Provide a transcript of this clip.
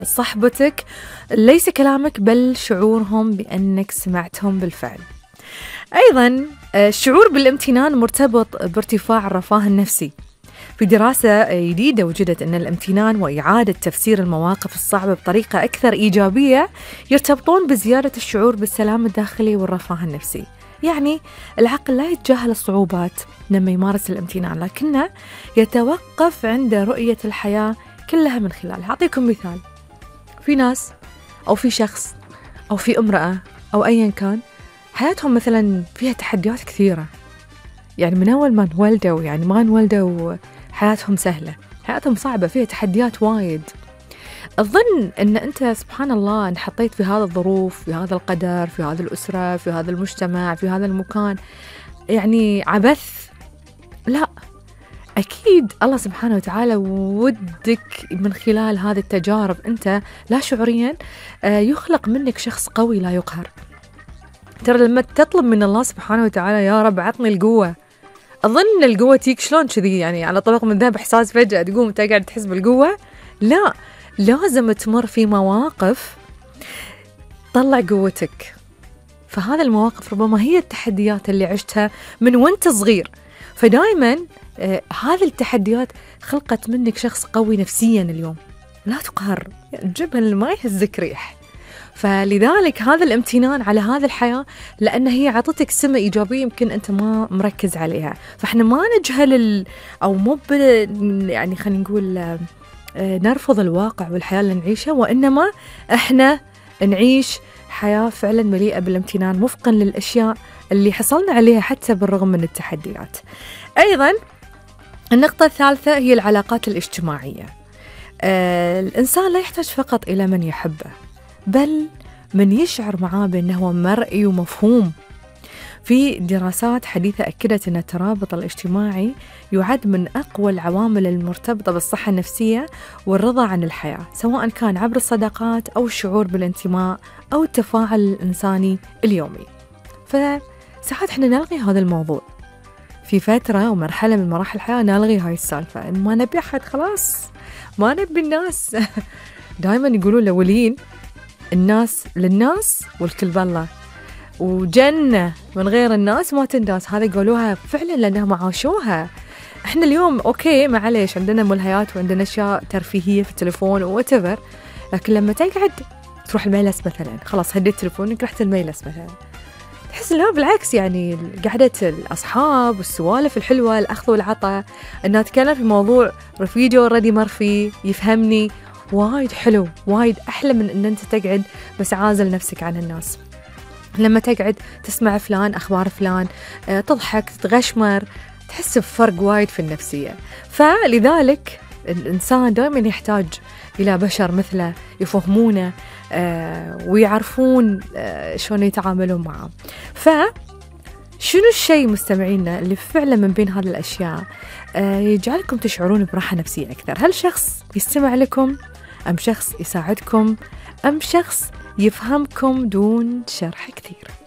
صحبتك ليس كلامك بل شعورهم بأنك سمعتهم بالفعل. أيضا الشعور بالامتنان مرتبط بارتفاع الرفاه النفسي. في دراسة جديدة وجدت أن الامتنان وإعادة تفسير المواقف الصعبة بطريقة أكثر إيجابية يرتبطون بزيادة الشعور بالسلام الداخلي والرفاه النفسي. يعني العقل لا يتجاهل الصعوبات لما يمارس الامتنان، لكنه يتوقف عند رؤية الحياة كلها من خلالها. أعطيكم مثال، في ناس أو في شخص أو في امرأة أو أيا كان حياتهم مثلا فيها تحديات كثيرة، يعني من أول ما انولدوا، يعني ما انولدوا حياتهم سهلة، حياتهم صعبة فيها تحديات وايد. أظن أن أنت سبحان الله انحطيت في هذا الظروف، في هذا القدر، في هذه الأسرة، في هذا المجتمع، في هذا المكان، يعني عبث؟ لا، أكيد الله سبحانه وتعالى ودك من خلال هذه التجارب أنت لا شعوريا يخلق منك شخص قوي لا يقهر. ترى لما تطلب من الله سبحانه وتعالى يا رب عطني القوة، أظن القوة تيك شلون كذي، يعني على طبق من ذهب، إحساس فجأة تقوم تقعد تحس بالقوة؟ لا، لازم تمر في مواقف طلع قوتك. فهذا المواقف ربما هي التحديات اللي عشتها من وانت صغير، فدائما هذه التحديات خلقت منك شخص قوي نفسيا اليوم، لا تقهر، الجبل ما يهزك ريح. فلذلك هذا الامتنان على هذه الحياة، لأن هي عطتك سمة إيجابية يمكن أنت ما مركز عليها. فإحنا ما نجهل أو مو يعني خلينا نقول نرفض الواقع والحياة اللي نعيشها، وإنما إحنا نعيش حياة فعلا مليئة بالامتنان وفقا للأشياء اللي حصلنا عليها حتى بالرغم من التحديات. أيضا النقطة الثالثة هي العلاقات الاجتماعية. الإنسان لا يحتاج فقط إلى من يحبه، بل من يشعر معاه بأنه مرئي ومفهوم. في دراسات حديثة أكدت أن الترابط الاجتماعي يعد من أقوى العوامل المرتبطة بالصحة النفسية والرضا عن الحياة، سواء كان عبر الصداقات أو الشعور بالانتماء أو التفاعل الإنساني اليومي. فساعات احنا نلغي هذا الموضوع في فترة ومرحلة من مراحل الحياة، نلغي هاي السالفة، إن ما نبي أحد خلاص، ما نبي الناس. دائما يقولون الأولين الناس للناس والكل بالله، وجنة من غير الناس ما تنداس. هذا قالوها فعلا لأنهم عاشوها. احنا اليوم اوكي معليش عندنا ملهيات وعندنا اشياء ترفيهية في التليفون وواتيفر، لكن لما تقعد تروح الميلس مثلا، خلاص هديت تليفونك رحت الميلس مثلا، تحس لا بالعكس، يعني قعدة الأصحاب والسوالف الحلوة، الأخذ والعطاء، أن أتكلم في موضوع رفيجي اوريدي مرفي يفهمني، وايد حلو، وايد أحلى من أن أنت تقعد بس عازل نفسك عن الناس. لما تقعد تسمع فلان أخبار فلان، تضحك تتغشمر، تحس بفرق وايد في النفسية. فلذلك الإنسان دائما يحتاج إلى بشر مثله يفهمونه ويعرفون شلون يتعاملون معه. فشنو الشيء مستمعينا اللي فعلا من بين هذه الأشياء يجعلكم تشعرون براحة نفسية أكثر؟ هل شخص يستمع لكم، أم شخص يساعدكم، أم شخص يفهمكم دون شرح كثير؟